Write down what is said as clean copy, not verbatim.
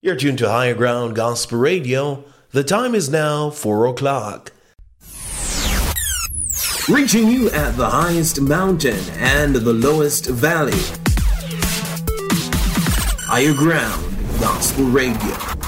You're tuned to Higher Ground Gospel Radio. The time is now 4 o'clock. Reaching you at the highest mountain and the lowest valley. Higher Ground Gospel Radio.